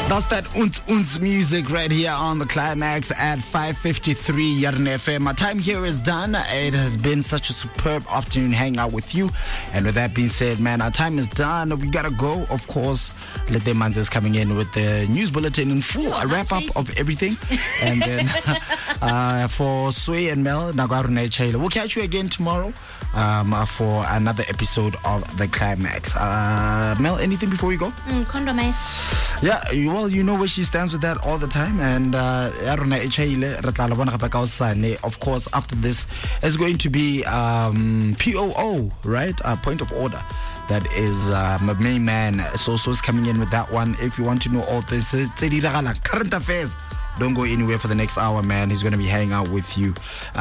That's that unz music right here on the Climax at 5:53 Yarn FM. My time here is done. It has been such a superb afternoon hanging out with you. And with that being said, man, our time is done. We gotta go. Of course, Lete Manz is coming in with the news bulletin in full, a wrap up of everything. And then for Sway and Mel, we'll catch you again tomorrow for another episode of the Climax. Mel, anything before we go? Condomize. Yeah, well, you know where she stands with that all the time. And of course, after this is going to be POO, right? Point of order. That is my main man. Soso's coming in with that one. If you want to know all this, current affairs, don't go anywhere for the next hour, man. He's going to be hanging out with you.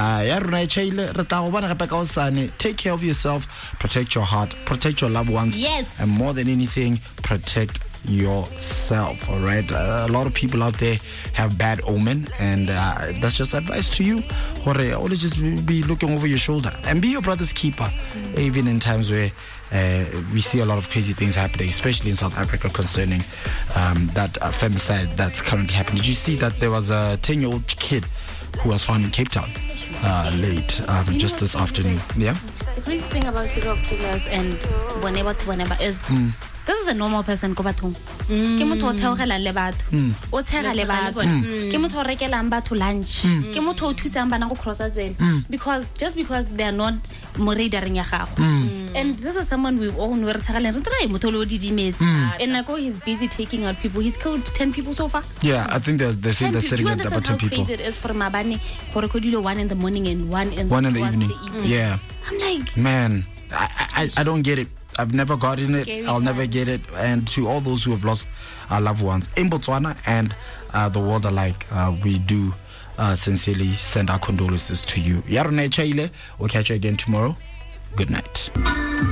Take care of yourself, protect your heart, protect your loved ones. Yes. And more than anything, protect yourself. All right, a lot of people out there have bad omen, and that's just advice to you. Always just be looking over your shoulder and be your brother's keeper, even in times where we see a lot of crazy things happening, especially in South Africa concerning that femicide that's currently happening. Did you see that there was a 10-year-old kid who was found in Cape Town late just this afternoon? Yeah. The crazy thing about serial killers and whenever is this is a normal person go bathong. Ke motho o theogela le batho. O tshega le batho. Ke motho o rekelang batho lunch. Ke motho o thusang bana go crossa tsela. Because they are not mo radaring ya gago. And this is someone we've all known. Re try motho lo didimetse. And Nako he's busy taking out people. He's killed 10 people so far. Yeah, I think they're saying they're setting up about 10 people. Crazy it is for Mabani for Kodilo 1 in the morning and 1 in the evening. Yeah. I'm like, man, I don't get it. I've never gotten it. I'll never get it. And to all those who have lost our loved ones in Botswana and the world alike, we do sincerely send our condolences to you. Yarone Chaile, we'll catch you again tomorrow. Good night.